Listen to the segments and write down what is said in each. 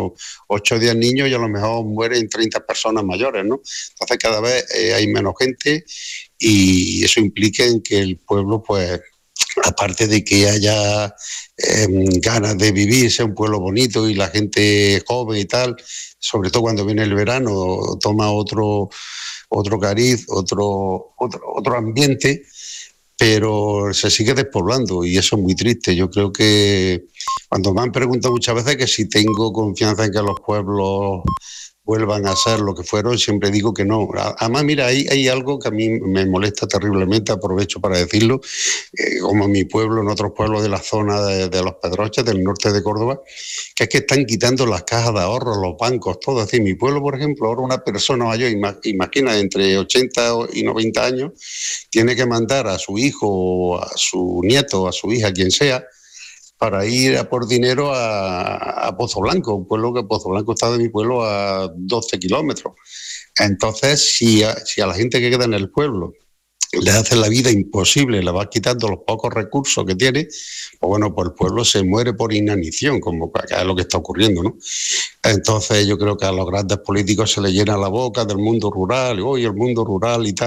8 o 10 niños y a lo mejor mueren 30 personas mayores, ¿no? Entonces cada vez hay menos gente y eso implica en que el pueblo, pues, aparte de que haya ganas de vivir, sea un pueblo bonito y la gente joven y tal, sobre todo cuando viene el verano, toma otro cariz, otro ambiente, pero se sigue despoblando y eso es muy triste. Yo creo que cuando me han preguntado muchas veces que si tengo confianza en que los pueblos vuelvan a ser lo que fueron, siempre digo que no. Además, mira, hay algo que a mí me molesta terriblemente, aprovecho para decirlo, como en mi pueblo, en otros pueblos de la zona de Los Pedroches, del norte de Córdoba, que es que están quitando las cajas de ahorros, los bancos, todo. Es decir, mi pueblo, por ejemplo, ahora una persona mayor, imagina, entre 80 y 90 años, tiene que mandar a su hijo, a su nieto, a su hija, quien sea, para ir a por dinero a Pozo Blanco, un pueblo que Pozo Blanco está de mi pueblo a 12 kilómetros. Entonces, si a la gente que queda en el pueblo le hace la vida imposible, le va quitando los pocos recursos que tiene, pues bueno, pues el pueblo se muere por inanición, como acá es lo que está ocurriendo, ¿no? Entonces yo creo que a los grandes políticos se les llena la boca del mundo rural, hoy el mundo rural y tal,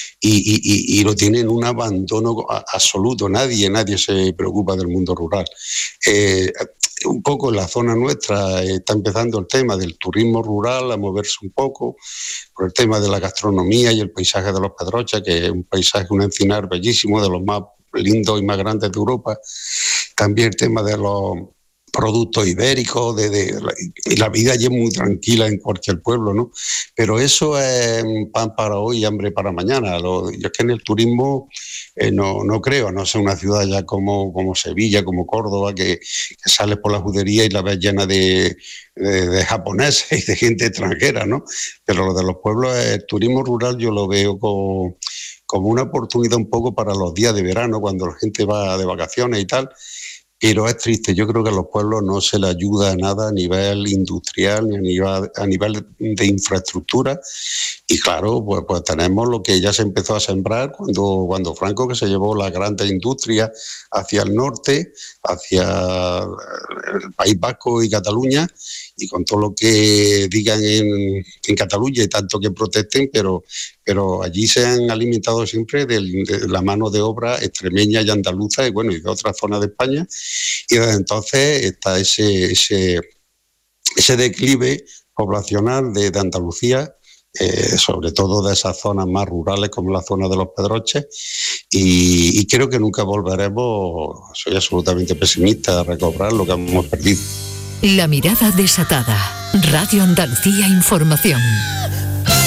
y lo tienen un abandono absoluto, nadie se preocupa del mundo rural. Un poco en la zona nuestra está empezando el tema del turismo rural a moverse un poco, por el tema de la gastronomía y el paisaje de Los Pedroches, que es un paisaje, un encinar bellísimo, de los más lindos y más grandes de Europa. También el tema de los productos ibéricos, y la vida allí es muy tranquila en cualquier pueblo, ¿no? Pero eso es pan para hoy y hambre para mañana. Yo es que en el turismo no creo, no sé, una ciudad ya como Sevilla, como Córdoba, que sales por la judería y la ves llena de japoneses y de gente extranjera, ¿no? Pero lo de los pueblos, el turismo rural yo lo veo como una oportunidad un poco para los días de verano, cuando la gente va de vacaciones y tal. Pero es triste, yo creo que a los pueblos no se les ayuda a nada a nivel industrial ni a nivel de infraestructura. Y claro, pues tenemos lo que ya se empezó a sembrar cuando Franco, que se llevó la grandes industria hacia el norte, hacia el País Vasco y Cataluña, y con todo lo que digan en Cataluña y tanto que protesten, pero allí se han alimentado siempre de la mano de obra extremeña y andaluza y bueno, y de otras zonas de España, y desde entonces está ese declive poblacional de Andalucía, sobre todo de esas zonas más rurales como la zona de Los Pedroches, y creo que nunca volveremos, soy absolutamente pesimista, a recobrar lo que hemos perdido. La mirada desatada. Radio Andalucía Información.